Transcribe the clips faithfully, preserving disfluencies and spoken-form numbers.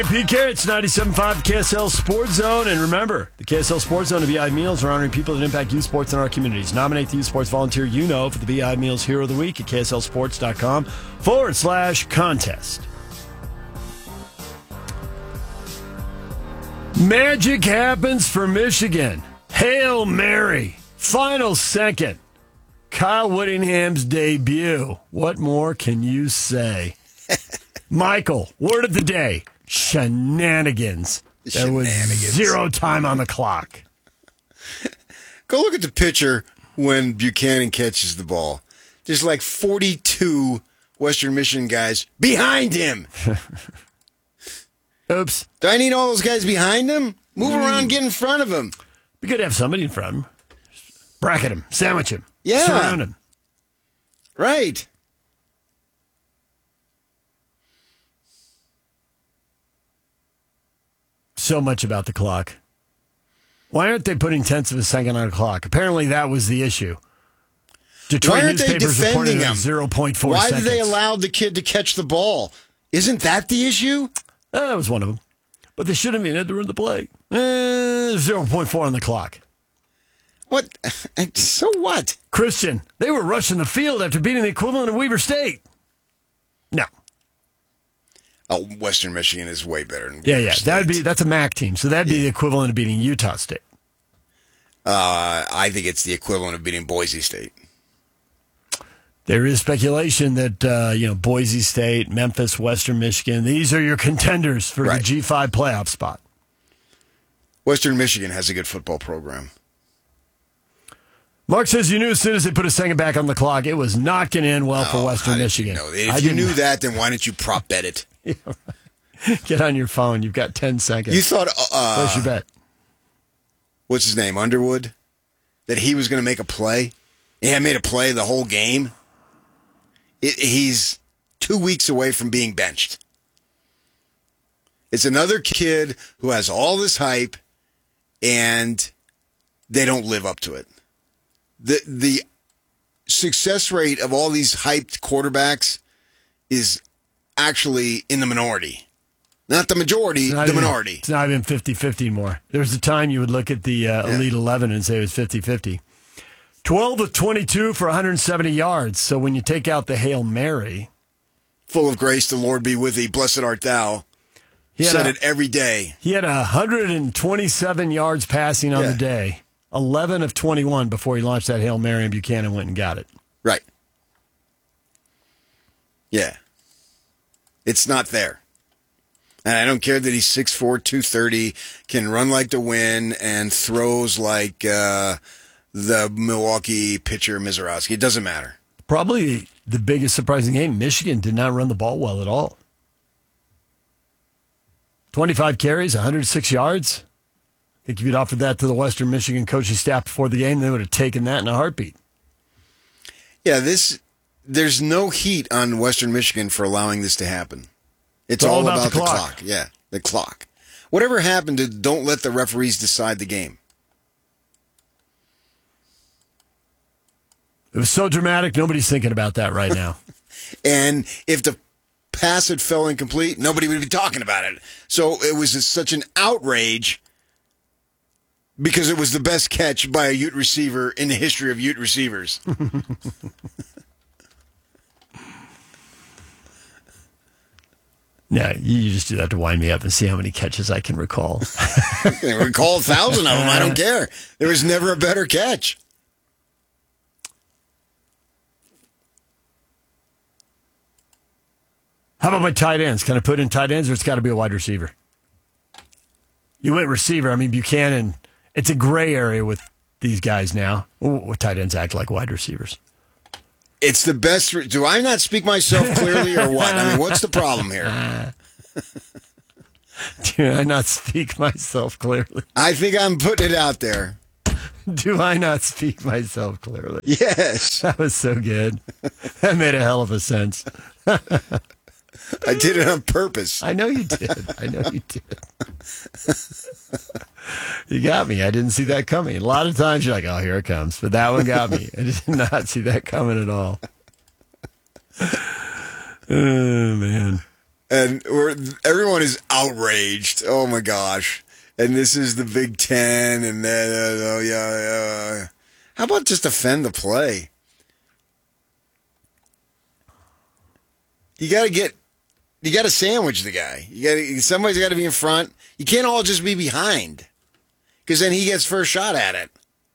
Pete Carrots, ninety-seven point five K S L Sports Zone. And remember, the K S L Sports Zone and B I Meals are honoring people that impact youth sports in our communities. Nominate the youth sports volunteer you know for the B I Meals Hero of the Week at kslsports.com forward slash contest. Magic happens for Michigan. Hail Mary. Final second. Kyle Whittingham's debut. What more can you say? Michael, word of the day. Shenanigans. The there was shenanigans. zero time on the clock. Go look at the picture when Buchanan catches the ball. There's like forty-two Western Michigan guys behind him. Oops. Do I need all those guys behind him? Move around, get in front of him. Be good to have somebody in front of him. Bracket him, sandwich him, Yeah. surround him. Right. So much about the clock. Why aren't they putting tenths of a second on the clock? Apparently that was the issue. Detroit Why aren't they newspapers reported defending it him? as zero point four Why seconds. did they allow the kid to catch the ball? Isn't that the issue? Uh, that was one of them. But they should have been had to run the play. Uh, zero point four on the clock. What? So what? Christian, they were rushing the field after beating the equivalent of Weber State. No. Oh, Western Michigan is way better than Yeah, Weber yeah. State. That'd be that's a M A C team. So that'd be the equivalent of beating Utah State. Uh, I think it's the equivalent of beating Boise State. There is speculation that uh, you know Boise State, Memphis, Western Michigan, these are your contenders for Right. the G five playoff spot. Western Michigan has a good football program. Mark says you knew as soon as they put a second back on the clock, it was not going to end well for Oh, Western how did Michigan. You know? If I you didn't- knew that, then why didn't you prop bet it? Get on your phone. You've got ten seconds. You thought, Place your uh, bet. what's his name, Underwood, that he was going to make a play? He had made a play the whole game. It, he's two weeks away from being benched. It's another kid who has all this hype, and they don't live up to it. The the success rate of all these hyped quarterbacks is actually in the minority. Not the majority, It's not the even- minority. It's not even fifty-fifty more. There was a time you would look at the uh, Yeah. Elite eleven and say it was fifty-fifty. twelve of twenty-two for one hundred seventy yards. So when you take out the Hail Mary, Full of grace, the Lord be with thee. Blessed art thou. he had, Said a, it every day. he had one hundred twenty-seven yards passing on Yeah. the day. eleven of twenty-one before he launched that Hail Mary, and Buchanan went and got it. Right. Yeah. It's not there. And I don't care that he's six four, two thirty, can run like the wind, and throws like uh, the Milwaukee pitcher Mizorowski. It doesn't matter. Probably the biggest surprising game, Michigan did not run the ball well at all. twenty-five carries, one hundred six yards. I think if you'd offered that to the Western Michigan coaching staff before the game, they would have taken that in a heartbeat. Yeah, this. There's no heat on Western Michigan for allowing this to happen. It's, It's all all, about about, the the, clock. clock. Yeah, the clock. Whatever happened to don't let the referees decide the game. It was so dramatic, nobody's thinking about that right now. And if the pass had fell incomplete, nobody would be talking about it. So it was just such an outrage because it was the best catch by a Ute receiver in the history of Ute receivers. Yeah, you just do that to wind me up and see how many catches I can recall. I recall a thousand of them. I don't care. There was never a better catch. How about my tight ends? Can I put in tight ends, or it's got to be a wide receiver? You went receiver. I mean, Buchanan, it's a gray area with these guys now. What tight ends act like wide receivers? It's the best. Re- Do I not speak myself clearly or what? I mean, what's the problem here? Do I not speak myself clearly? I think I'm putting it out there. Do I not speak myself clearly? Yes. That was so good. That made a hell of a sense. I did it on purpose. I know you did. I know you did. You got me. I didn't see that coming. A lot of times you're like, oh, here it comes. But that one got me. I did not see that coming at all. Oh, man. and we're, everyone is outraged. Oh my gosh! And this is the Big Ten, and then uh, oh yeah, yeah. How about just defend the play? You got to get, you got to sandwich the guy. You got to, somebody's got to be in front. You can't all just be behind, because then he gets first shot at it.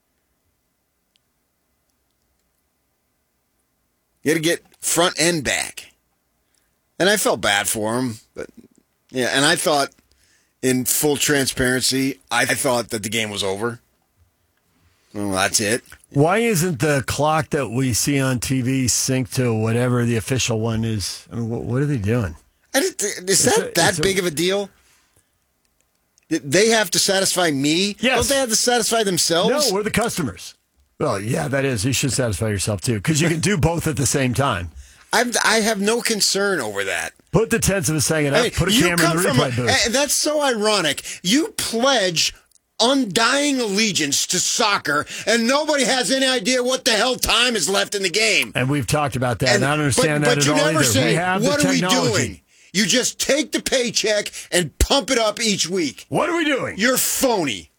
You got to get front and back. And I felt bad for him, but yeah. And I thought, in full transparency, I thought that the game was over. Well, that's it. Why isn't the clock that we see on T V synced to whatever the official one is? I mean, what, what are they doing? I didn't, is that a, that a, big of a deal? They have to satisfy me? Yes. Don't they have to satisfy themselves? No, we're the customers. Well, yeah, that is. You should satisfy yourself, too, because you can do both at the same time. I'm, I have no concern over that. Put the tenths of a second up, I mean, put a you camera in come the from replay a- booth. and that's so ironic. You pledge undying allegiance to soccer, and nobody has any idea what the hell time is left in the game. And we've talked about that, and, And- I don't understand but, that but at you all never either. say, we have what the are we technology. doing? You just take the paycheck and pump it up each week. What are we doing? You're phony.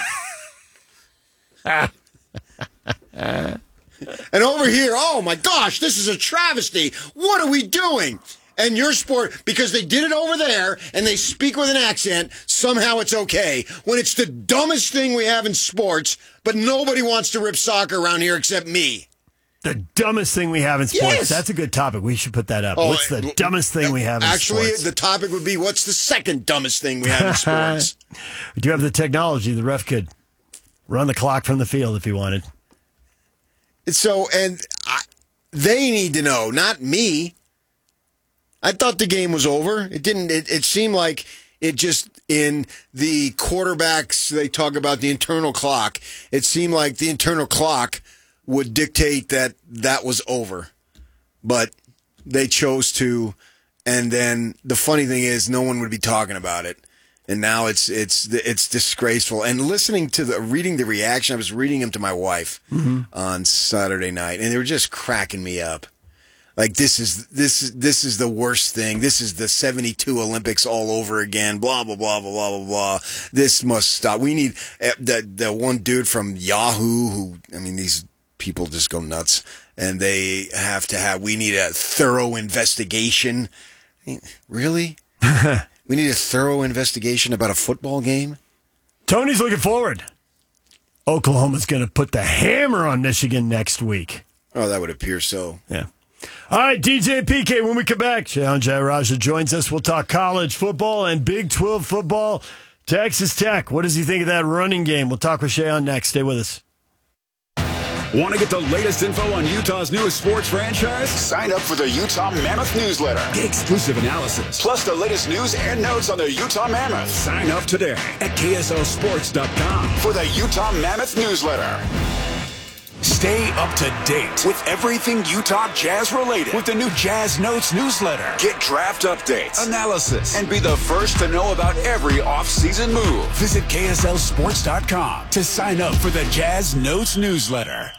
And over here, oh my gosh, this is a travesty. What are we doing? And your sport, because they did it over there and they speak with an accent, somehow it's okay. When it's the dumbest thing we have in sports, but nobody wants to rip soccer around here except me. The dumbest thing we have in sports. Yes. That's a good topic. We should put that up. Oh, What's the uh, dumbest thing we have in Actually, sports? the topic would be, what's the second dumbest thing we have in sports? We do have the technology. The ref could run the clock from the field if he wanted. So, and I, they need to know, not me. I thought the game was over. It didn't, it, it seemed like it just, in the quarterbacks, they talk about the internal clock. It seemed like the internal clock would dictate that that was over. But they chose to, and then the funny thing is, no one would be talking about it. And now it's it's it's disgraceful. And listening to the reading the reaction, I was reading them to my wife mm-hmm. on Saturday night, and they were just cracking me up. Like this is this is this is the worst thing. This is the seventy-two Olympics all over again. Blah blah blah blah blah blah blah. This must stop. We need the the one dude from Yahoo who, I mean, these people just go nuts, and they have to have. We need a thorough investigation. I mean, really? We need a thorough investigation about a football game? Tony's looking forward. Oklahoma's going to put the hammer on Michigan next week. Oh, that would appear so. Yeah. All right, D J P K, when we come back, Shayan Jayaraja joins us. We'll talk college football and Big twelve football. Texas Tech, what does he think of that running game? We'll talk with Shayan next. Stay with us. Want to get the latest info on Utah's newest sports franchise? Sign up for the Utah Mammoth newsletter. Get exclusive analysis, plus the latest news and notes on the Utah Mammoth. Sign up today at K S L sports dot com for the Utah Mammoth newsletter. Stay up to date with everything Utah Jazz related with the new Jazz Notes newsletter. Get draft updates, analysis, and be the first to know about every off-season move. Visit K S L sports dot com to sign up for the Jazz Notes newsletter.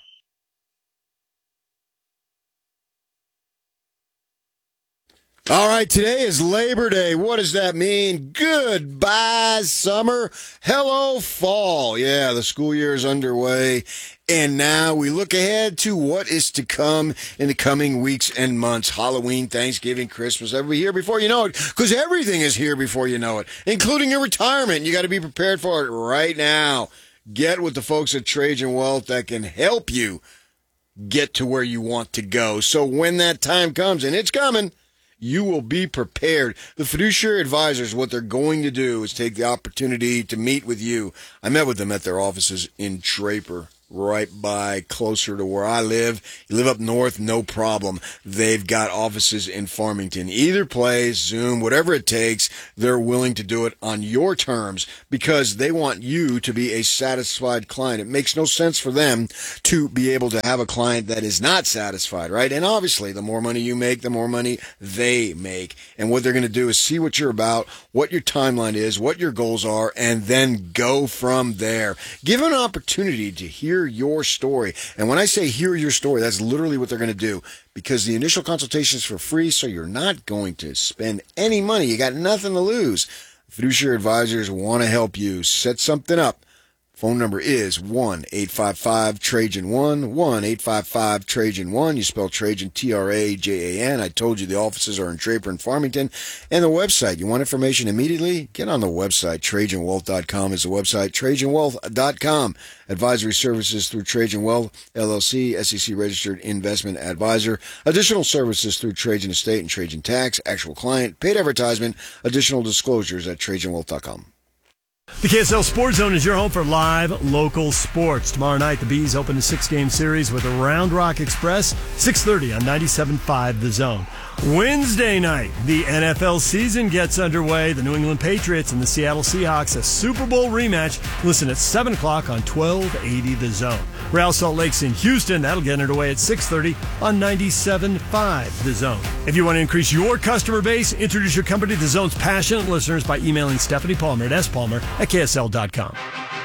All right, today is Labor Day. What does that mean? Goodbye, summer. Hello, fall. Yeah, the school year is underway. And now we look ahead to what is to come in the coming weeks and months. Halloween, Thanksgiving, Christmas. Every here before you know it, because everything is here before you know it, including your retirement. You got to be prepared for it right now. Get with the folks at Trajan Wealth that can help you get to where you want to go. So when that time comes, and it's coming, you will be prepared. The fiduciary advisors, what they're going to do is take the opportunity to meet with you. I met with them at their offices in Draper, right by closer to where I live. You live up north, no problem. They've got offices in Farmington. Either place, Zoom, whatever it takes, they're willing to do it on your terms because they want you to be a satisfied client. It makes no sense for them to be able to have a client that is not satisfied, right? And obviously, the more money you make, the more money they make. And what they're going to do is see what you're about, what your timeline is, what your goals are, and then go from there. Give an opportunity to hear hear your story. And when I say hear your story, that's literally what they're going to do, because the initial consultation is for free, so you're not going to spend any money. You got nothing to lose. Fiduciary Advisors want to help you set something up. Phone number is one eight five five Trajan one, one eight five five Trajan one. You spell Trajan T R A J A N. I told you the offices are in Draper and Farmington. And the website, you want information immediately? Get on the website. Trajan Wealth dot com is the website. Trajan Wealth dot com. Advisory services through Trajan Wealth, L L C, S E C registered investment advisor. Additional services through Trajan Estate and Trajan Tax. Actual client, paid advertisement. Additional disclosures at Trajan Wealth dot com. The K S L Sports Zone is your home for live local sports. Tomorrow night, the Bees open a six-game series with the Round Rock Express, six thirty on ninety-seven point five The Zone. Wednesday night, the N F L season gets underway. The New England Patriots and the Seattle Seahawks, a Super Bowl rematch. Listen at seven o'clock on twelve eighty The Zone. Real Salt Lake's in Houston. That'll get underway at six thirty on ninety-seven point five The Zone. If you want to increase your customer base, introduce your company to The Zone's passionate listeners by emailing Stephanie Palmer at s palmer at k s l dot com.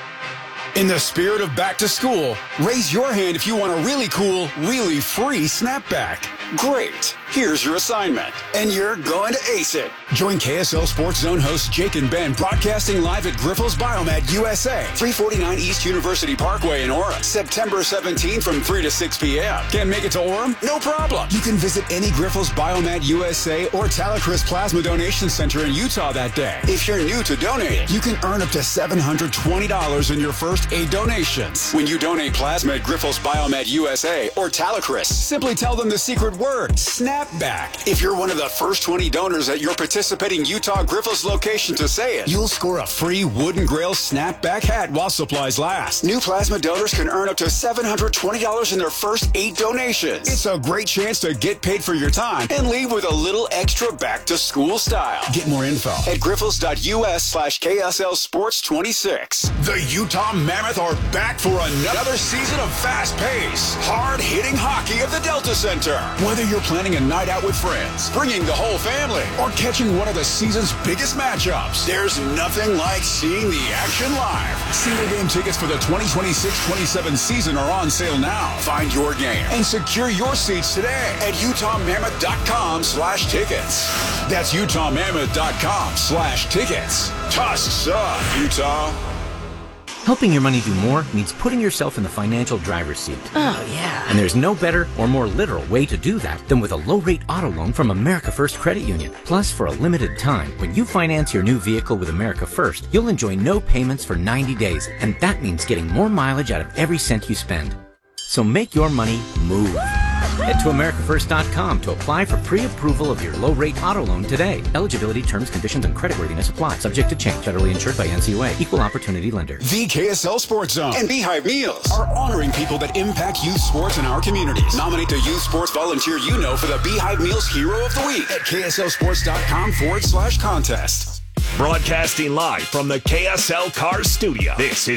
In the spirit of back to school, raise your hand if you want a really cool, really free snapback. Great. Here's your assignment, and you're going to ace it. Join K S L Sports Zone hosts Jake and Ben broadcasting live at Grifols Biomed U S A, three forty-nine East University Parkway in Orem, September seventeenth from three to six p.m. Can't make it to Orem? No problem. You can visit any Grifols Biomed U S A or Talacris Plasma Donation Center in Utah that day. If you're new to donating, you can earn up to seven hundred twenty dollars in your first eight donations. When you donate plasma at Grifols Biomed U S A or Talacris, simply tell them the secret word, snapback. If you're one of the first twenty donors at your participating Utah Grifols location to say it, you'll score a free Wooden Grail snapback hat while supplies last. New plasma donors can earn up to seven hundred twenty dollars in their first eight donations. It's a great chance to get paid for your time and leave with a little extra back to school style. Get more info at grifols.us slash KSL Sports 26. The Utah Mammoth are back for another season of fast-paced, hard-hitting hockey at the Delta Center. Whether you're planning a night out with friends, bringing the whole family, or catching one of the season's biggest matchups, there's nothing like seeing the action live. Single game tickets for the twenty twenty-six twenty-seven season are on sale now. Find your game and secure your seats today at utahmammoth.com slash tickets. That's utahmammoth.com slash tickets. Tusks up, Utah. Helping your money do more means putting yourself in the financial driver's seat. Oh, yeah. And there's no better or more literal way to do that than with a low-rate auto loan from America First Credit Union. Plus, for a limited time, when you finance your new vehicle with America First, you'll enjoy no payments for ninety days, and that means getting more mileage out of every cent you spend. So make your money move. Head to america first dot com to apply for pre-approval of your low-rate auto loan today. Eligibility, terms, conditions, and creditworthiness apply. Subject to change. Federally insured by N C U A. Equal Opportunity Lender. The K S L Sports Zone and Beehive Meals are honoring people that impact youth sports in our communities. Nominate the youth sports volunteer you know for the Beehive Meals Hero of the Week at kslsports.com forward slash contest. Broadcasting live from the K S L Cars Studio. This is